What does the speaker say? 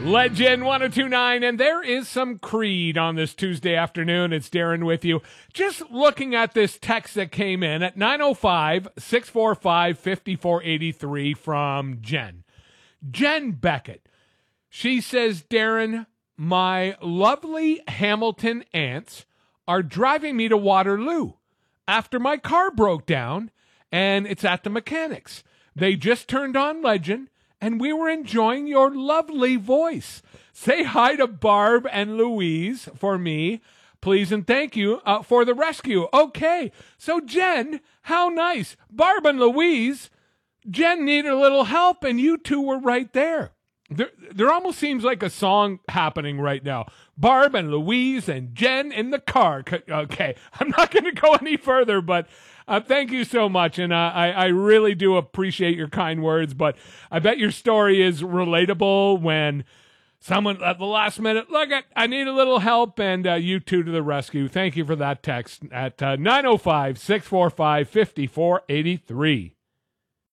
Legend 1029, and there is some Creed on this Tuesday afternoon. It's Darren with you. Just looking at this text that came in at 905-645-5483 from Jen. Jen Beckett. She says, Darren, my lovely Hamilton aunts are driving me to Waterloo after my car broke down, and it's at the mechanics. They just turned on Legend, and we were enjoying your lovely voice. Say hi to Barb and Louise for me, please, and thank you for the rescue. Okay, so Jen, how nice. Barb and Louise, Jen needed a little help, and you two were right there. There almost seems like a song happening right now. Barb and Louise and Jen in the car. Okay, I'm not going to go any further, but thank you so much, and I really do appreciate your kind words, but I bet your story is relatable when someone at the last minute, look, I need a little help, and you two to the rescue. Thank you for that text at 905-645-5483.